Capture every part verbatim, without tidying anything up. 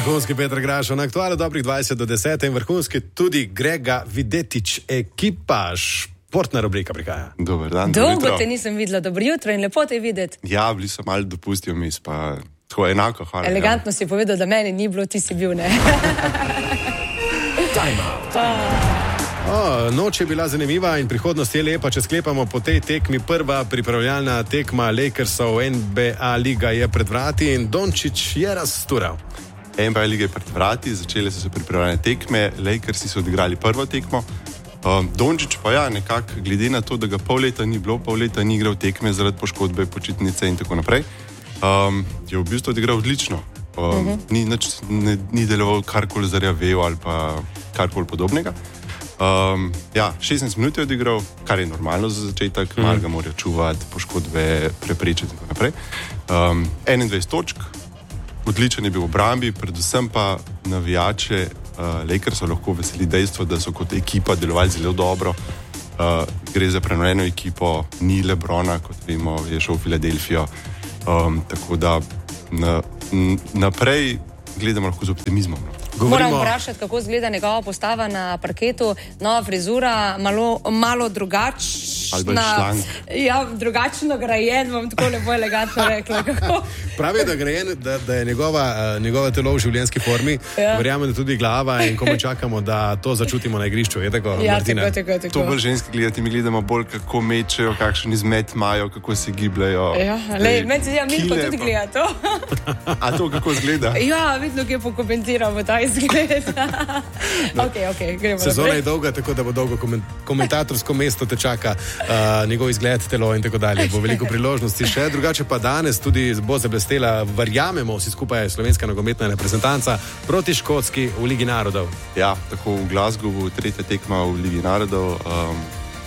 Vrhunski Peter Grašo na aktualu dobrih dvajset do deset in vrhunski tudi Grega Videtič, ekipa, športna rubrika prihaja. Dober dan, dolgo te nisem videla, dobro jutro in lepo te videti. Ja, bili so malo dopustil mis, pa tako enako, hvala. Elegantno ja. Si povedal, da meni ni bilo, ti si bil, ne? O, noč je bila zanimiva in prihodnost je lepa, če sklepamo po tej tekmi. Prva pripravljalna tekma Lakersov, N B A liga je pred vrati in Dončić je raztural. N B A liga je pred vrati, začele so se pripravljalne tekme, Lakersi so odigrali prvo tekmo. Um, Dončić pa ja, nekako glede na to, da ga pol leta ni bilo, pol leta ni igral tekme zaradi poškodbe, počitnice in tako naprej, um, je v bistvu odigral odlično. Um, uh-huh. Ni, nič, ne, ni deloval karkoli zarjavel ali pa karkoli podobnega. Um, ja, šestnajst minut je odigral, kar je normalno za začetek, mm. malo ga morajo čuvati, poškodbe preprečiti in tako naprej. Um, enaindvajset točk, odličen je bil v obrambi, predvsem pa navijače uh, Lakersov lahko veseli dejstvo, da so kot ekipa delovali zelo dobro. Uh, gre za prenovljeno ekipo, ni LeBrona, kot vemo, je šel v Filadelfijo. Um, tako da na, n, naprej gledamo lahko z optimizmom. Govorimo... Moram vprašati, kako izgleda njegova postava na parketu, nova frizura, malo, malo drugačna. Ja, drugačno grajen, bom tako lepo elegantno rekla. Pravi, da, grajen, da, da je njegova, njegova telo v življenjski formi, ja. Verjamem, da tudi glava in ko čakamo, da to začutimo na igrišču. Je tako, ja, tako, tako, tako. To bolj ženski gledati, mi gledamo bolj, kako mečejo, kakšen izmet imajo, kako se gibljajo. Ja, lej, meni se zdi, mi pa tudi gleda to. A to kako izgleda? Ja, vidno, ki je pokomentiramo ta izgled. okay, okay, gremo Sezona naprej. je dolga, tako da bo dolgo komentatorsko mesto te čaka, uh, njegov izgled, telo in tako dalje. Bo veliko priložnosti še, drugače pa danes tudi bo zablestela, verjamemo, vsi skupaj slovenska nogometna reprezentanca proti Škotski v Ligi narodov. Ja, tako v Glasgowu, tretja tekma v Ligi narodov, um,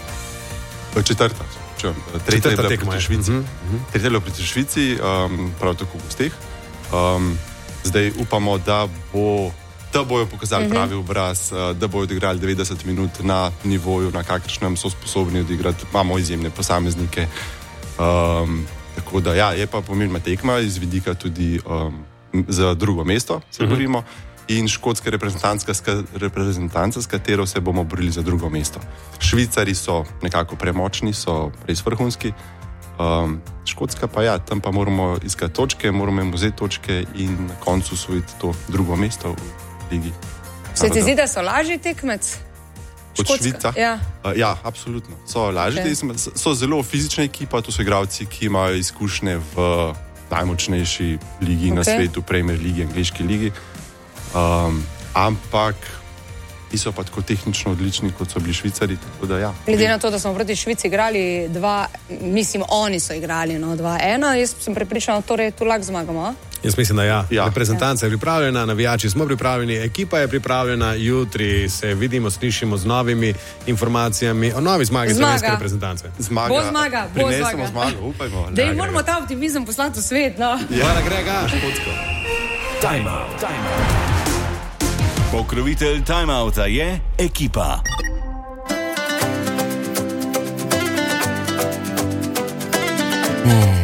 četrta, če, tretja je bila tekma proti Švici. Uh-huh. Tretja je bila proti Švici, um, prav tako v gosteh. Um, zdaj upamo, da bo da bojo pokazali uh-huh. pravi obraz, da bojo odigrali devetdeset minut na nivoju, na kakršnem so sposobni odigrati. Imamo izjemne posameznike. Um, tako da, ja, je pa pomembna tekma iz vidika tudi um, za drugo mesto, se uh-huh. borimo, in škotska reprezentanca, s katero se bomo borili za drugo mesto. Švicari so nekako premočni, so res vrhunski. Um, Škotska pa ja, tam pa moramo iskati točke, moramo jim vzeti točke in na koncu osvojiti to drugo mesto v Ligi. Se ti zdi, da so lažji tekmec? Od Švica? Ja. Uh, ja, absolutno. So lažji, okay. So zelo fizična ekipa, to so igralci, ki imajo izkušnje v najmočnejši ligi okay. na svetu, Premier ligi, angliški ligi. Um, ampak niso pa tako tehnično odlični, kot so bili Švicari. Tako da, ja. Glede na to, da smo proti Švici igrali dva, mislim, oni so igrali no, dva ena, jaz sem prepričana, torej tu lahko zmagamo. Jaz mislim, da ja. ja. Reprezentanca je pripravljena, navijači smo pripravljeni, ekipa je pripravljena, jutri se vidimo, slišimo z novimi informacijami o novi zmagi slovenske reprezentance. Zmaga. Bo zmaga, bo zmaga. Prinesemo zmago, upajmo. Dej, moramo ta optimizem poslati v svet, no. Ja, hvala, Grega. Škotsko. Time out, time out. Pokrovitelj Time Outa je ekipa. Mm.